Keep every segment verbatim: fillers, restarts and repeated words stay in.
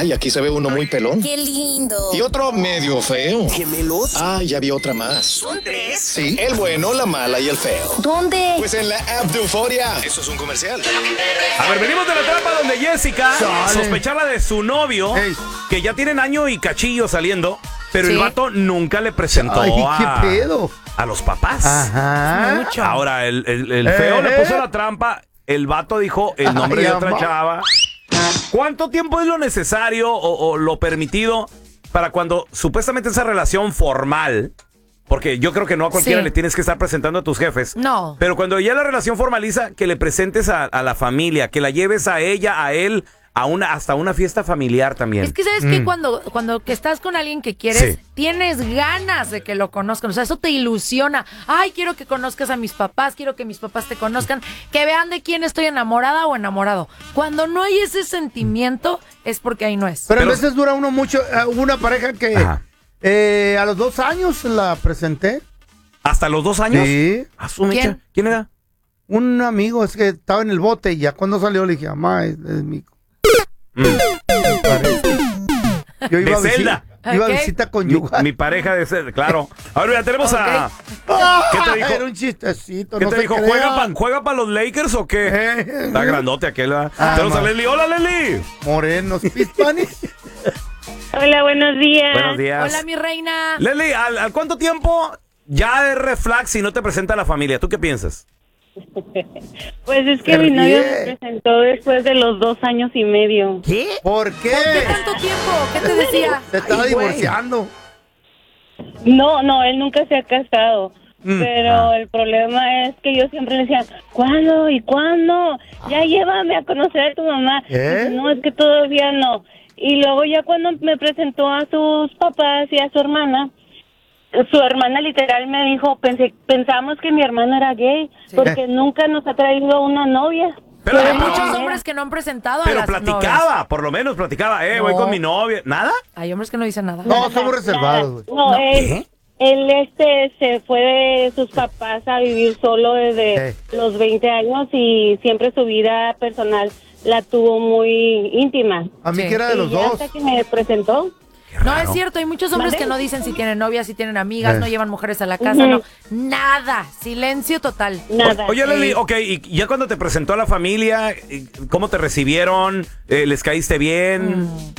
Ay, aquí se ve uno muy pelón. ¡Qué lindo! Y otro medio feo. ¿Gemelos? Ah, ya vi otra más. ¿Son tres? Sí, el bueno, la mala y el feo. ¿Dónde? Pues en la app de Euforia. Eso es un comercial. A ver, venimos de la trampa donde Jessica Sale. sospechaba de su novio, Ey. que ya tienen año y cachillo saliendo, pero Sí. el vato nunca le presentó Ay, ¿qué a, pedo? a los papás. Ajá. Mucho. Ahora, el, el- el feo Eh, le puso eh. la trampa, el vato dijo el nombre Ay, de otra amá. chava. ¿Cuánto tiempo es lo necesario o, o lo permitido para cuando supuestamente esa relación formal? Porque yo creo que no a cualquiera Sí. le tienes que estar presentando a tus jefes. No. Pero cuando ya la relación formaliza, que le presentes a, a la familia, que la lleves a ella, a él, a una hasta una fiesta familiar también. Es que sabes que cuando, cuando que estás con alguien que quieres, Sí. tienes ganas de que lo conozcan. O sea, eso te ilusiona. Ay, quiero que conozcas a mis papás, quiero que mis papás te conozcan, que vean de quién estoy enamorada o enamorado. Cuando no hay ese sentimiento, es porque ahí no es. Pero, Pero- a veces dura uno mucho. eh, Hubo una pareja que Ajá. eh, a los dos años la presenté. ¿Hasta los dos años? Sí. ¿A su mecha? ¿Quién? ¿Quién era? Un amigo, es que estaba en el bote y ya cuando salió le dije, mamá, es, es mi... Mm. Yo iba De a visi- Zelda. Iba a Ok. visita Mi, conyugal. mi pareja de ser, claro. Ahora ya tenemos a... Ah, ¿Qué te dijo? Era un chistecito, ¿Qué no te se dijo? crean. ¿Juega para juega pa los Lakers o qué? Eh, Está grandote aquel. ¿verdad? Ah, Tenemos a ma. Leslie. ¡Hola, Leslie! Morenos, pispanis. Hola, buenos días. Buenos días. Hola, mi reina. Leslie, ¿al, al cuánto tiempo ya es red flag si no te presenta la familia? ¿Tú qué piensas? Pues es que Se mi novio ríe. me presentó después de los dos años y medio. ¿Qué? ¿Por qué? ¿Por qué tanto tiempo? ¿Qué te decía? Se estaba Ay, güey. divorciando. No, no, él nunca se ha casado. Mm. Pero Ah. el problema es que yo siempre le decía, ¿cuándo y cuándo? Ya llévame a conocer a tu mamá. ¿Eh? Dice, no, es que todavía no. Y luego ya cuando me presentó a sus papás y a su hermana, su hermana literal me dijo, pensé, pensamos que mi hermano era gay, porque nunca nos ha traído una novia. Pero, Hay pero- muchos hombres que no han presentado a pero las platicaba, novias. por lo menos platicaba. Eh, voy No. con mi novia. ¿Nada? Hay hombres que no dicen nada. No, somos reservados, güey. No, él, ¿Qué? él este se fue de sus papás a vivir solo desde Eh. los veinte años y siempre su vida personal la tuvo muy íntima. A mí Sí. que era de los y ya dos. hasta que me presentó. No, es cierto, hay muchos hombres ¿Mande? que no dicen si tienen novias, si tienen amigas, Eh. no llevan mujeres a la casa, Ujú. no. Nada, silencio total. Nada. Oye, Leslie, Sí. ok, y ya cuando te presentó a la familia, ¿cómo te recibieron? Eh, ¿Les caíste bien? Mm.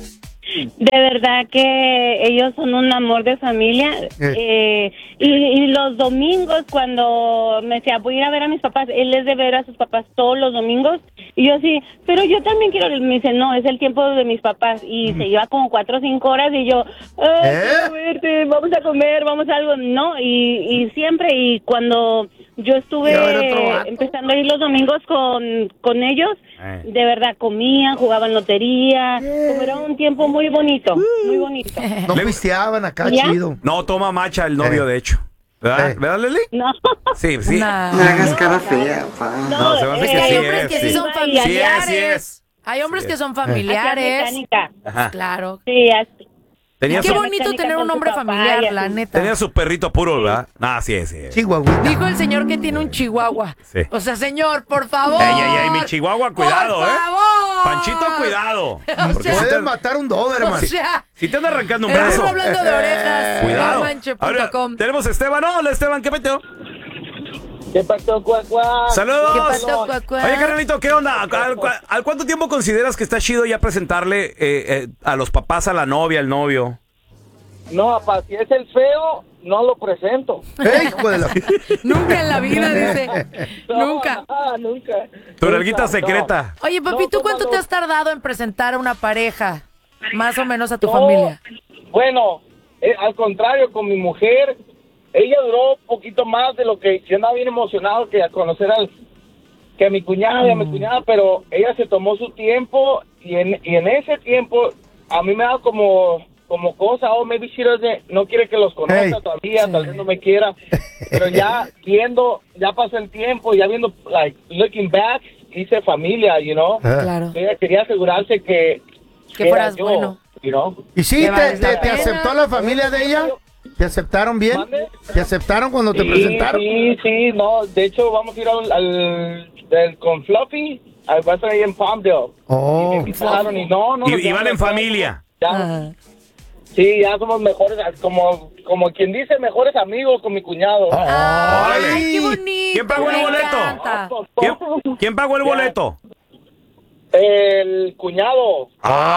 De verdad que ellos son un amor de familia. Eh, y, y los domingos cuando me decía, voy a ir a ver a mis papás, él es de ver a sus papás todos los domingos. Y yo sí, pero yo también quiero. Me dice, no, es el tiempo de mis papás. Y se lleva como cuatro o cinco horas y yo, ay, ¿Eh? quiero verte, vamos a comer, vamos a algo. No, y, y siempre, y cuando yo estuve ¿Y a ver otro vato? empezando a ir los domingos con, con ellos, Eh. de verdad comían, jugaban lotería, como era un tiempo muy bonito, muy bonito. No Le- pisteaban acá, ¿Ya? chido. No, toma macha el novio, Eh. de hecho. ¿Verdad? Eh. ¿Verdad, Leslie? No, Sí, sí. Nah. No hagas cara fea, pa. No, se me hace eh, que hay sí hombres es, que sí sí. son Sí es, familiares. sí es. Hay hombres Sí que es. son hacía familiares. mecánica. Ajá. Claro. Sí, así. Tenía Qué su, bonito mecánica tener con un su hombre papá familiar, y así. la neta. tenía su perrito puro, ¿verdad? Ah, sí, sí. Chihuahua. Dijo el señor que tiene un chihuahua. Sí. O sea, señor, por favor. Ey, ey, ey, mi chihuahua, cuidado, por ¿eh? favor. Panchito, cuidado. O Porque sea, si Puedes te, matar un Doberman. O sea, si te anda arrancando un estamos brazo. hablando de orejas. Cuidado. Manche punto Ahora, com. tenemos a Esteban. Hola, Esteban, ¿qué peteo? ¿Qué pasó, cuacuá? ¡Saludos! ¿Qué pasó, cuacuá? Oye, carnalito, ¿qué onda? ¿Al, al- al cuánto tiempo consideras que está chido ya presentarle eh, eh, a los papás, a la novia, al novio? No, papá, si es el feo, no lo presento. ¡Ey, hijo de la... Nunca en la vida, dice. Nunca. No, nunca. Tu Nunca, nalguita no. secreta. Oye, papi, No, ¿tú ¿cómo cuánto no? te has tardado en presentar a una pareja? Más o menos a tu No, familia. Bueno, eh, al contrario, con mi mujer, ella duró un poquito más de lo que yo andaba bien emocionado que a conocer al que a mi cuñada y a mi cuñada, pero ella se tomó su tiempo y en, y en ese tiempo a mí me da como como cosa, oh, maybe she doesn't, no quiere que los conozca Hey. todavía, Sí. tal vez no me quiera, pero ya viendo, ya pasó el tiempo, ya viendo, like, looking back, hice familia, you know, Ah. Claro. ella quería asegurarse que Que era fueras yo, bueno. you know. ¿Y sí, ¿Te te, vale te, la te pena? aceptó la familia de ella? ¿Te aceptaron bien? ¿Mande? ¿Te aceptaron cuando te Sí, presentaron? Sí, sí, no, de hecho vamos a ir al, al del- con Fluffy ahí va a estar ahí en Palmdale. Oh. Y me invitaron y no, no. Y, nos y van vemos. en familia. Ya, Ajá. sí, ya somos mejores, como, como quien dice, mejores amigos con mi cuñado. Ay, qué bonito. ¿Quién pagó el me boleto? encanta. ¿Quién, quién pagó el boleto? El cuñado.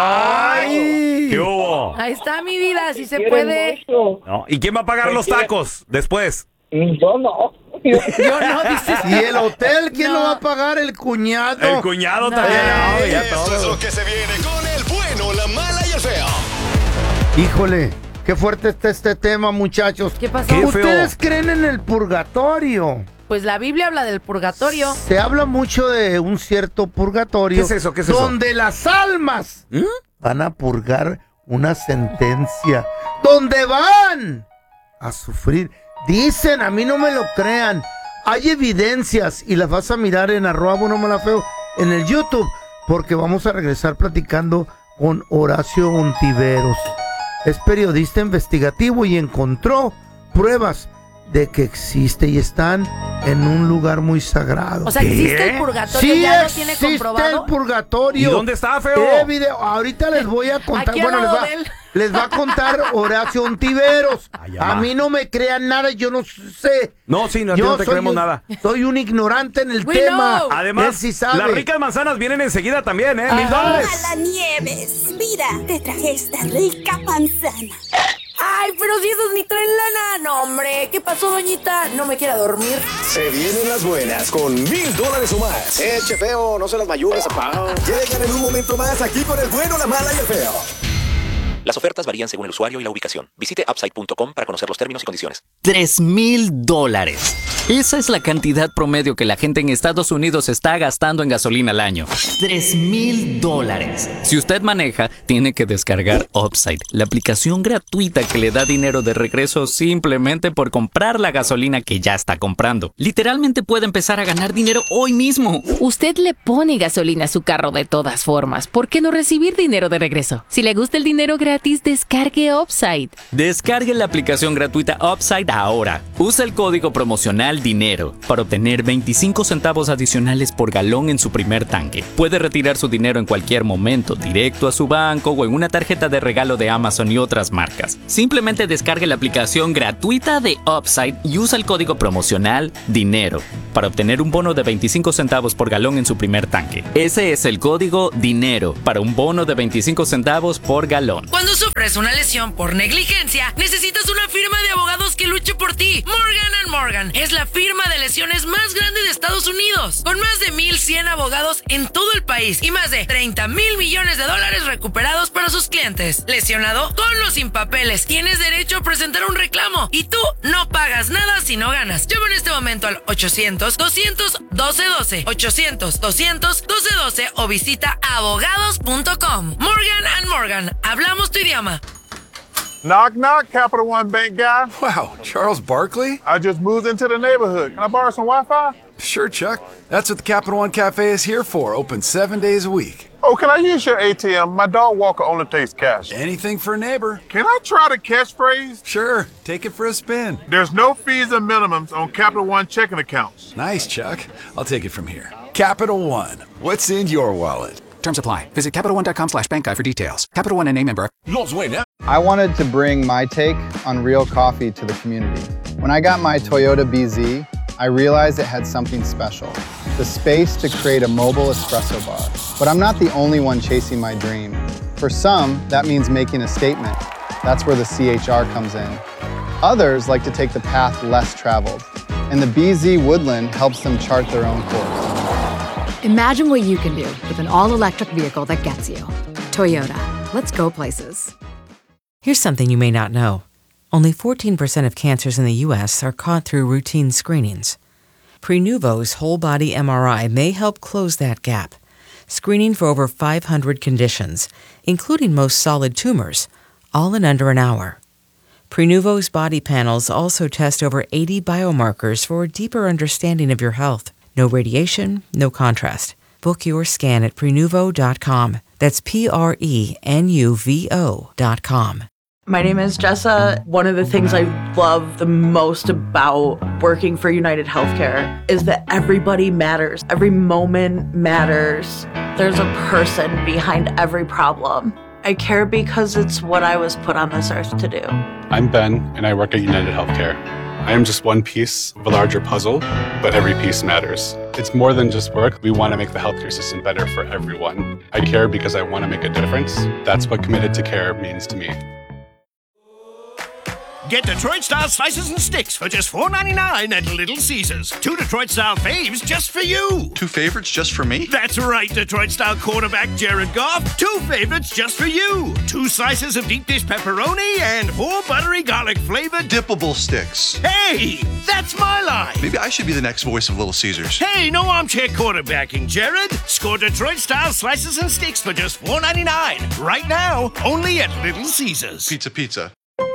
¡Ay! ¿Qué hubo? Ahí está mi vida, si se Quieren puede. mucho. No. ¿Y quién va a pagar Me los quiere- tacos después? Yo no. Yo no, dices. ¿Y el hotel quién No. lo va a pagar? ¿El cuñado? El cuñado No. también. No, ya Eso es todo. lo que se viene con el bueno, la mala y el feo. Híjole, qué fuerte está este tema, muchachos. ¿Qué pasó? Qué feo. ¿Ustedes creen en el purgatorio? Pues la Biblia habla del purgatorio. Se habla mucho de un cierto purgatorio. ¿Qué es eso? ¿Qué es eso? Donde las almas ¿Mm? van a purgar una sentencia. Donde van a sufrir. Dicen, a mí no me lo crean. Hay evidencias y las vas a mirar en arroba bueno mala feo en el YouTube. Porque vamos a regresar platicando con Horacio Ontiveros. Es periodista investigativo y encontró pruebas de que existe y están en un lugar muy sagrado. O sea, existe el purgatorio, Sí ya lo tiene existe comprobado. el purgatorio. ¿Y dónde está, feo? ¿Qué video? Ahorita les voy a contar. Aquí al Bueno, les lado va, de él. les va a contar Horacio Ontiveros. Ay, A ama. mí no me crean nada, yo no sé. No, sí, no, a ti Yo no te soy creemos un- nada. Soy un ignorante en el We tema. know. Él Además, sí sabe. las ricas manzanas vienen enseguida también, ¿eh? Mil Ajá. dólares. Hola Nieves, mira, te traje esta rica manzana. Ay, pero si esos ni traen lana. No, hombre. ¿Qué pasó, doñita? ¿No me quiera dormir? Se vienen las buenas con mil dólares o más. Eche feo, no se las mayugues a Pau. Llegan en un momento más aquí con el bueno, la mala y el feo. Las ofertas varían según el usuario y la ubicación. Visite upside punto com para conocer los términos y condiciones. Tres mil dólares. Esa es la cantidad promedio que la gente en Estados Unidos está gastando en gasolina al año. Tres mil dólares. Si usted maneja, tiene que descargar Upside, la aplicación gratuita que le da dinero de regreso simplemente por comprar la gasolina que ya está comprando. Literalmente puede empezar a ganar dinero hoy mismo. Usted le pone gasolina a su carro de todas formas. ¿Por qué no recibir dinero de regreso? Si le gusta el dinero gratis, descargue Upside. Descargue la aplicación gratuita Upside ahora. Usa el código promocional DINERO para obtener veinticinco centavos adicionales por galón en su primer tanque. Puede retirar su dinero en cualquier momento, directo a su banco o en una tarjeta de regalo de Amazon y otras marcas. Simplemente descargue la aplicación gratuita de Upside y usa el código promocional DINERO para obtener un bono de veinticinco centavos por galón en su primer tanque. Ese es el código DINERO para un bono de veinticinco centavos por galón. Cuando sufres una lesión por negligencia, necesitas una firma de abogados que luche por ti. Morgan and Morgan es la firma de lesiones más grande de Estados Unidos, con más de mil cien abogados en todo el país y más de treinta mil millones de dólares recuperados para sus clientes. ¿Lesionado? Con los sin papeles, tienes derecho a presentar un reclamo y tú no pagas nada si no ganas. Llama en este momento al ochocientos, doscientos, doce, doce, ochocientos, doscientos, doce, doce o visita abogados punto com. Morgan and Morgan, hablamos tu idioma. Knock, knock, Capital One Bank guy. Wow, Charles Barkley? I just moved into the neighborhood. Can I borrow some Wi-Fi? Sure, Chuck. That's what the Capital One Cafe is here for, open seven days a week. Oh, can I use your A T M? My dog Walker only takes cash. Anything for a neighbor. Can I try the catchphrase? Sure, take it for a spin. There's no fees or minimums on Capital One checking accounts. Nice, Chuck. I'll take it from here. Capital One, what's in your wallet? Terms apply. Visit CapitalOne.com slash bank guy for details. Capital One and a member. Los buena. I wanted to bring my take on real coffee to the community. When I got my Toyota B Z, I realized it had something special, the space to create a mobile espresso bar. But I'm not the only one chasing my dream. For some, that means making a statement. That's where the C H R comes in. Others like to take the path less traveled, and the B Z Woodland helps them chart their own course. Imagine what you can do with an all-electric vehicle that gets you. Toyota. Let's go places. Here's something you may not know. Only fourteen percent of cancers in the U S are caught through routine screenings. Prenuvo's whole-body M R I may help close that gap, screening for over five hundred conditions, including most solid tumors, all in under an hour. Prenuvo's body panels also test over eighty biomarkers for a deeper understanding of your health. No radiation, no contrast. Book your scan at Prenuvo dot com. That's P R E N U V O dot com. My name is Jessa. One of the things I love the most about working for United Healthcare is that everybody matters. Every moment matters. There's a person behind every problem. I care because it's what I was put on this earth to do. I'm Ben, and I work at United Healthcare. I am just one piece of a larger puzzle, but every piece matters. It's more than just work. We want to make the healthcare system better for everyone. I care because I want to make a difference. That's what committed to care means to me. Get Detroit-style slices and sticks for just four ninety-nine at Little Caesars. Two Detroit-style faves just for you. Two favorites just for me? That's right, Detroit-style quarterback Jared Goff. Two favorites just for you. Two slices of deep dish pepperoni and four buttery garlic-flavored dippable sticks. Hey, that's my line. Maybe I should be the next voice of Little Caesars. Hey, no armchair quarterbacking, Jared. Score Detroit-style slices and sticks for just four ninety-nine. Right now, only at Little Caesars. Pizza, pizza.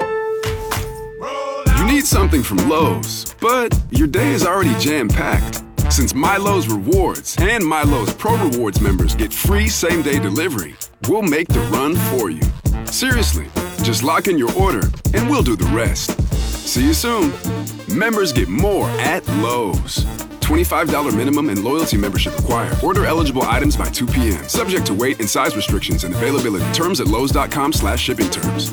You need something from Lowe's, but your day is already jam-packed. Since MyLowe's Rewards and MyLowe's Pro Rewards members get free same-day delivery, we'll make the run for you. Seriously, just lock in your order and we'll do the rest. See you soon. Members get more at Lowe's. twenty-five dollars minimum and loyalty membership required. Order eligible items by two p.m. Subject to weight and size restrictions and availability. Terms at lowes.com slash shipping terms.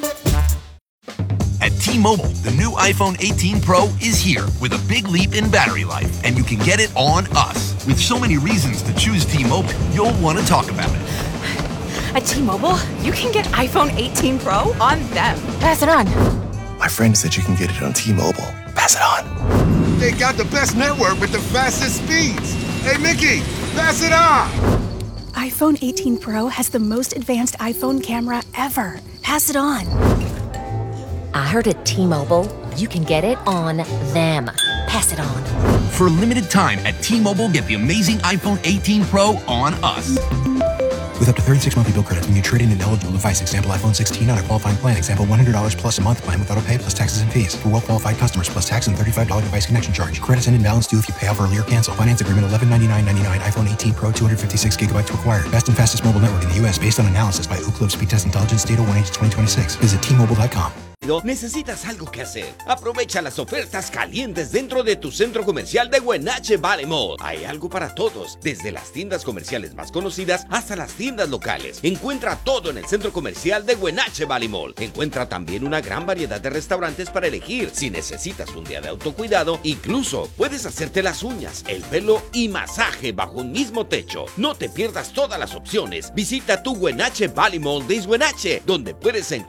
At T-Mobile, the new iPhone eighteen Pro is here with a big leap in battery life, and you can get it on us. With so many reasons to choose T-Mobile, you'll want to talk about it. At T-Mobile, you can get iPhone eighteen Pro on them. Pass it on. My friend said you can get it on T-Mobile. Pass it on. They got the best network with the fastest speeds. Hey, Mickey, pass it on. iPhone eighteen Pro has the most advanced iPhone camera ever. Pass it on. I heard at T-Mobile, you can get it on them. Pass it on. For a limited time at T-Mobile, get the amazing iPhone eighteen Pro on us. With up to thirty-six monthly bill credits when you trade in an eligible device. Example, iPhone sixteen on a qualifying plan. Example, one hundred dollars plus a month plan with auto pay plus taxes and fees. For well-qualified customers, plus tax and thirty-five dollars device connection charge. Credits end in balance due if you pay off early or cancel. Finance agreement eleven ninety-nine ninety-nine. iPhone eighteen Pro, two hundred fifty-six gigabytes required. Best and fastest mobile network in the U S based on analysis by Ookla Speed Test Intelligence Data one H twenty twenty-six. Visit T Mobile dot com. ¿Necesitas algo que hacer? Aprovecha las ofertas calientes dentro de tu centro comercial de Wenatchee Valley Mall. Hay algo para todos, desde las tiendas comerciales más conocidas hasta las tiendas locales. Encuentra todo en el centro comercial de Wenatchee Valley Mall. Encuentra también una gran variedad de restaurantes para elegir. Si necesitas un día de autocuidado, incluso puedes hacerte las uñas, el pelo y masaje bajo un mismo techo. No te pierdas todas las opciones. Visita tu Wenatchee Valley Mall de Wenatchee, donde puedes encontrar